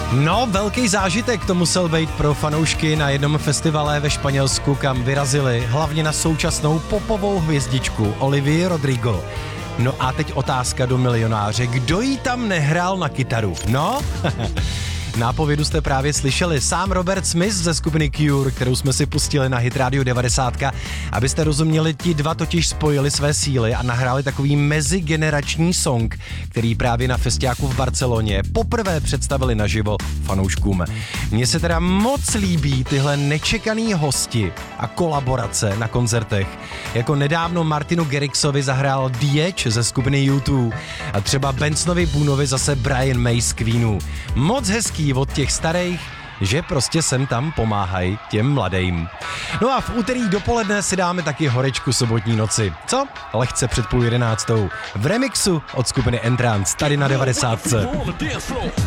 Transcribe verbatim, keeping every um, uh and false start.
No, velký zážitek to musel být pro fanoušky na jednom festivale ve Španělsku, kam vyrazili hlavně na současnou popovou hvězdičku Olivii Rodrigo. No a teď otázka do milionáře, kdo jí tam nehrál na kytaru? No, nápovědu jste právě slyšeli. Sám Robert Smith ze skupiny Cure, kterou jsme si pustili na Hit Radio devadesát. Abyste rozuměli, ti dva totiž spojili své síly a nahráli takový mezigenerační song, který právě na festiáku v Barceloně poprvé představili naživo fanouškům. Mně se teda moc líbí tyhle nečekaný hosti a kolaborace na koncertech. Jako nedávno Martinu Garrixovi zahrál D H ze skupiny U dva a třeba Bensonovi Boonovi zase Brian May z Queenu. Moc hezký od těch starých, že prostě sem tam pomáhají těm mladým. No a v úterý dopoledne si dáme taky horečku sobotní noci. Co? Lehce před půl jedenáctou. V remixu od skupiny Entrance, tady na devadesátce.